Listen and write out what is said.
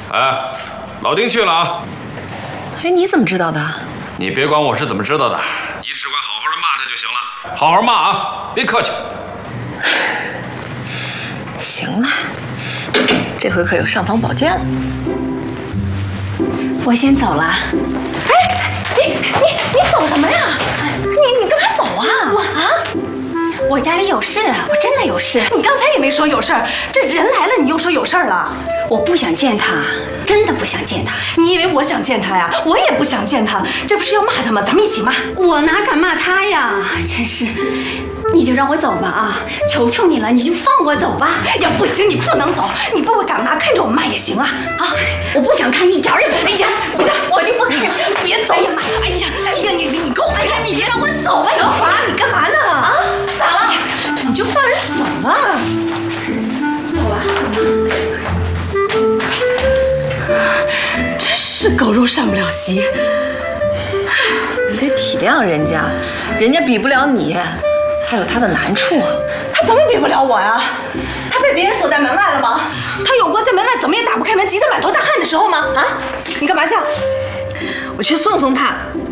哎，老丁去了啊。 哎，你怎么知道的？ 你别管我是怎么知道的，你只管好好的骂他就行了。好好骂啊，别客气。 行了，这回可有尚方宝剑了。 我先走了。 哎，你走什么呀？你干嘛走啊？ 我家里有事，我真的有事。 你刚才也没说有事儿，这人来了你又说有事儿了。 我不想见他，真的不想见他。 你以为我想见他呀？我也不想见他，这不是要骂他吗？咱们一起骂。 我哪敢骂他呀？真是，你就让我走吧啊！求求你了，你就放我走吧。 呀，不行，你不能走，你爸爸干嘛看着我骂也行啊！啊， 我不想看，一点也不想。 哎呀，不行， 我就不看。 别走！哎呀，你给我！ 哎呀，你别让我走啊！ 德华，你干嘛呢？啊， 咋了？ 你就放人走吧。 走吧，走吧。 真是狗肉上不了席。你得体谅人家，人家比不了你，还有他的难处。他怎么比不了我呀？他被别人锁在门外了吗？他有过在门外怎么也打不开门，急得满头大汗的时候吗？啊，你干嘛去？我去送送他。